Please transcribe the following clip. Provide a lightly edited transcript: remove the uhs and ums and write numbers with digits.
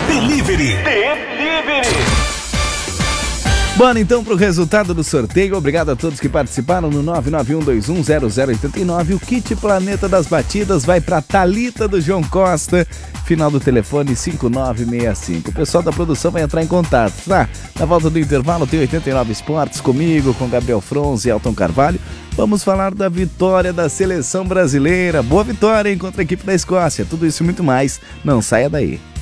Delivery. Bora então pro resultado do sorteio. Obrigado a todos que participaram no 991210089. O kit Planeta das Batidas vai pra Thalita do João Costa, final do telefone 5965. O pessoal da produção vai entrar em contato, tá? Na volta do intervalo tem 89 Esportes comigo, com Gabriel Fronze e Elton Carvalho. Vamos falar da vitória da seleção brasileira. Boa vitória, hein, contra a equipe da Escócia. Tudo isso e muito mais. Não saia daí.